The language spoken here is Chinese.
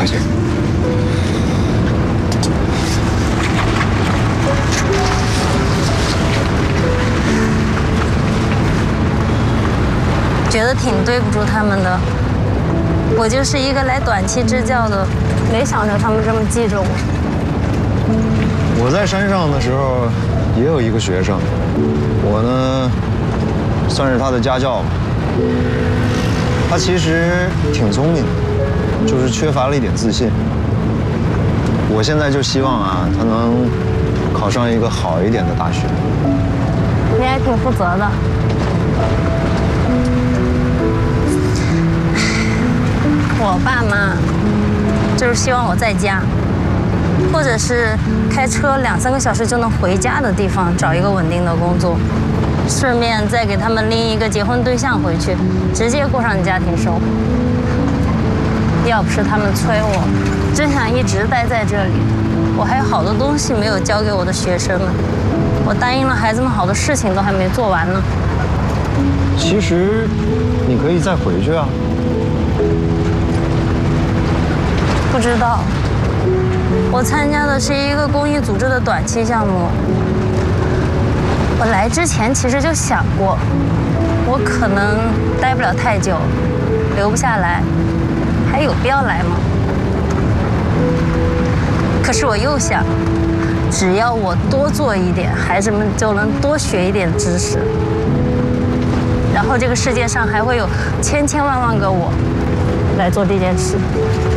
客气。 觉得挺对不住他们的。我就是一个来短期支教的，没想着他们这么记着我。 我在山上的时候也有一个学生，我呢算是他的家教吧。他其实挺聪明的，就是缺乏了一点自信。我现在就希望啊，他能考上一个好一点的大学。 你还挺负责的。我爸妈就是希望我在家，或者是开车2、3个小时就能回家的地方找一个稳定的工作，顺便再给他们拎一个结婚对象回去，直接过上家庭生活。要不是他们催我，真想一直待在这里。我还有好多东西没有交给我的学生们，我答应了孩子们好多事情都还没做完呢。 其实你可以再回去啊。 不知道，我参加的是一个公益组织的短期项目。我来之前其实就想过，我可能待不了太久，留不下来，还有必要来吗？可是我又想，只要我多做一点，孩子们就能多学一点知识，然后这个世界上还会有千千万万个我来做这件事。